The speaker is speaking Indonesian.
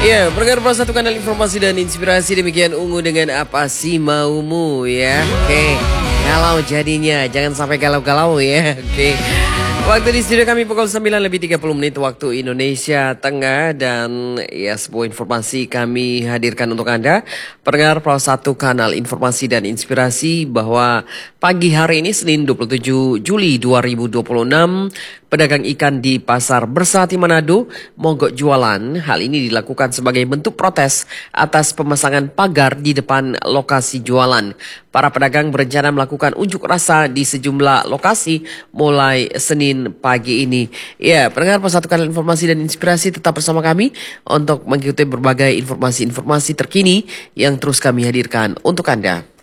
Ya, pendengar Plus Satu Kanal Informasi dan Inspirasi, demikian Ungu dengan Apa Sih Maumu ya. Oke, galau jadinya, jangan sampai galau-galau ya. Oke. Waktu di studio kami pukul 9:30 waktu Indonesia Tengah. Dan ya, sebuah informasi kami hadirkan untuk Anda pendengar Plus Satu Kanal Informasi dan Inspirasi, bahwa pagi hari ini Senin 27 Juli 2026 pedagang ikan di Pasar Bersati Manado mogok jualan. Hal ini dilakukan sebagai bentuk protes atas pemasangan pagar di depan lokasi jualan. Para pedagang berencana melakukan unjuk rasa di sejumlah lokasi mulai Senin pagi ini. Ya, pendengar Plus Satu Kanal Informasi dan Inspirasi, tetap bersama kami untuk mengikuti berbagai informasi-informasi terkini yang terus kami hadirkan untuk Anda.